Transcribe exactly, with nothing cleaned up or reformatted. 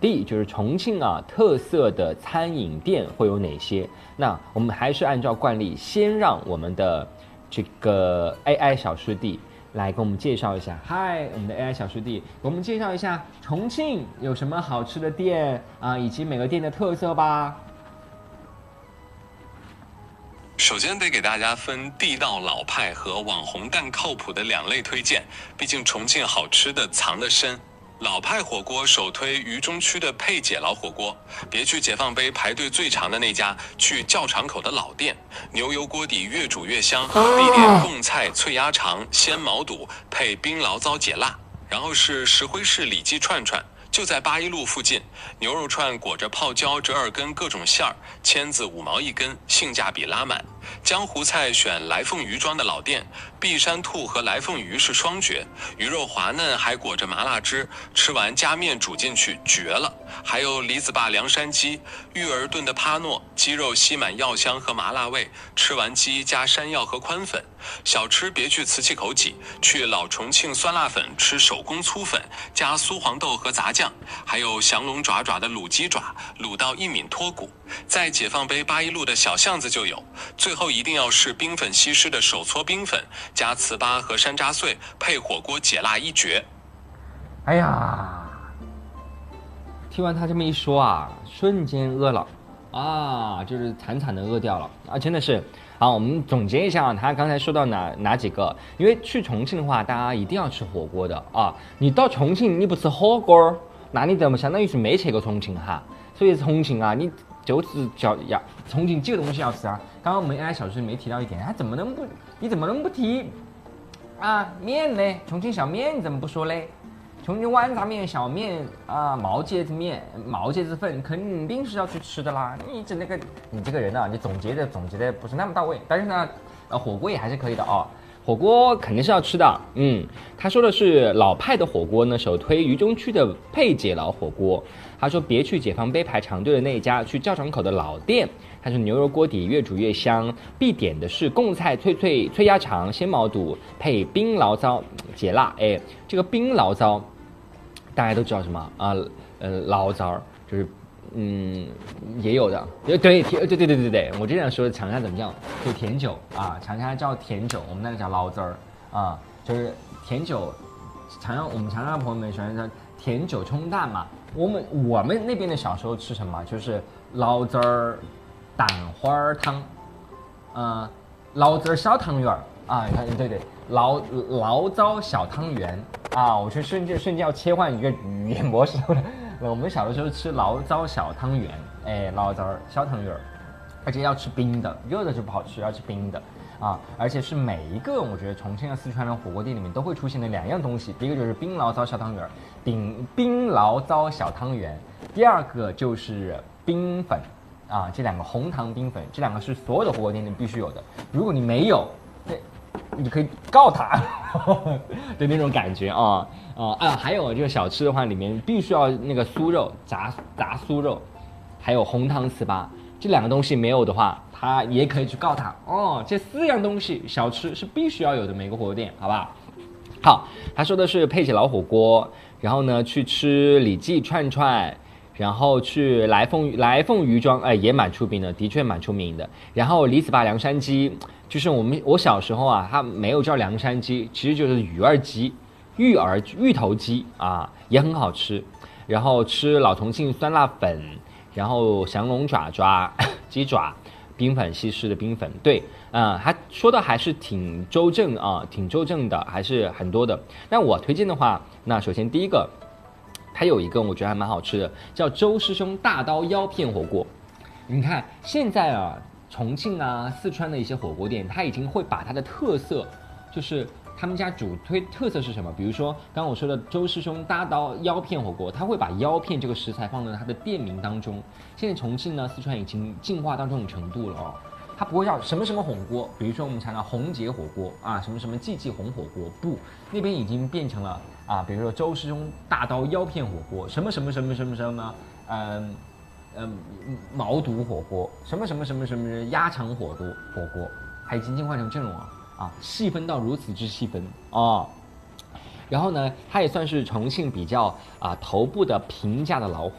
地，就是重庆啊特色的餐饮店会有哪些？那我们还是按照惯例，先让我们的这个 A I 小师弟来给我们介绍一下。嗨，我们的 A I 小师弟，给我们介绍一下重庆有什么好吃的店啊，以及每个店的特色吧。 首先得给大家分地道老派和网红但靠谱的两类推荐，毕竟重庆好吃的藏得深。老派火锅首推渝中区的佩姐老火锅，别去解放碑排队最长的那家，去教场口的老店，牛油锅底越煮越香，必点贡菜脆鸭肠鲜毛肚配冰醪糟解辣。然后是石灰市里脊串串，就在八一路附近，牛肉串裹着泡椒折耳根各种馅儿，签子五毛一根，性价比拉满。江湖菜选来凤鱼庄的老店，碧山兔和来凤鱼是双绝，鱼肉滑嫩还裹着麻辣汁，吃完加面煮进去绝了。还有李子坝凉山鸡，玉儿炖的帕诺，鸡肉吸满药香和麻辣味，吃完鸡加山药和宽粉。小吃别去瓷器口挤，去老重庆酸辣粉吃手工粗粉加酥黄豆和杂酱，还有降龙爪爪的卤鸡爪，卤到一抿脱骨，在解放碑八一路的小巷子就有。最后一定要是冰粉西施的手搓冰粉加糍粑和山楂碎，配火锅解辣一绝。 哎呀，听完他这么一说啊，瞬间饿了啊，就是惨惨的饿掉了啊，真的是。好，我们总结一下啊，他刚才说到哪哪几个？因为去重庆的话，大家一定要吃火锅的啊。你到重庆你不吃火锅，那你等相当于是没去过重庆哈。所以重庆啊，你就是叫呀，重庆几个东西要吃啊。刚刚我们 A I 小师没提到一点，他怎么能不？你怎么能不提啊？面呢？重庆小面你怎么不说嘞？重庆豌杂面、小面啊、毛芥子面、毛芥子粉，肯定是要去吃的啦。你这那个，你这个人啊，你总结的总结的不是那么到位。但是呢，呃，火锅也还是可以的哦。火锅肯定是要吃的。嗯，他说的是老派的火锅呢，首推渝中区的佩姐老火锅。他说别去解放碑排长队的那一家，去教场口的老店。他说牛肉锅底越煮越香，必点的是贡菜脆脆脆鸭肠、鲜毛肚配冰醪糟解辣。哎，这个冰醪糟大家都知道什么啊？呃，醪糟就是嗯也有的，对对对对对对对，我之前说的长沙怎么叫？就甜酒啊，长沙叫甜酒，我们那里叫醪糟啊，就是甜酒。长沙我们长沙朋友们喜欢叫甜酒冲蛋嘛。我们我们那边的小时候吃什么？就是醪糟蛋花汤，呃，醪糟小汤圆啊，你看，对对，醪醪糟小汤圆啊，我是瞬间瞬间要切换一个语言模式了。我们小的时候吃醪糟小汤圆，哎，醪糟小汤圆，而且要吃冰的，热的就不好吃，要吃冰的啊，而且是每一个我觉得重庆和四川的火锅店里面都会出现的两样东西，第一个就是冰醪糟小汤圆，冰冰醪糟小汤圆，第二个就是冰粉。啊，这两个红糖冰粉，这两个是所有的火锅店里必须有的。如果你没有，对，你可以告他的那种感觉啊啊啊！还有这个小吃的话，里面必须要那个酥肉炸炸酥肉，还有红糖糍粑，这两个东西没有的话，他也可以去告他哦。这四样东西小吃是必须要有的，每个火锅店，好吧？好，他说的是佩姐老火锅，然后呢去吃李记串串。然后去来凤来凤鱼庄，哎，也蛮出名的，的确蛮出名的。然后李子坝凉山鸡，就是我们我小时候啊，它没有叫凉山鸡，其实就是鱼儿鸡、芋儿芋头鸡啊，也很好吃。然后吃老重庆酸辣粉，然后降龙爪爪、鸡爪、冰粉西施的冰粉，对，啊、呃，他说的还是挺周正啊，挺周正的，还是很多的。那我推荐的话，那首先第一个。它有一个我觉得还蛮好吃的，叫周师兄大刀腰片火锅。你看现在啊，重庆啊、四川的一些火锅店，它已经会把它的特色，就是他们家主推特色是什么？比如说刚刚我说的周师兄大刀腰片火锅，它会把腰片这个食材放在它的店名当中。现在重庆呢、四川已经进化到这种程度了哦。它不会叫什么什么火锅，比如说我们常常红姐火锅啊，什么什么季季红火锅，不，那边已经变成了啊，比如说周师兄大刀腰片火锅，什么什么什么什么什么，嗯嗯，毛肚火锅，什么什么什么什么鸭肠火锅火锅，它已经进化成这种了啊，细分到如此之细分啊。然后呢，它也算是重庆比较啊头部的平价的老火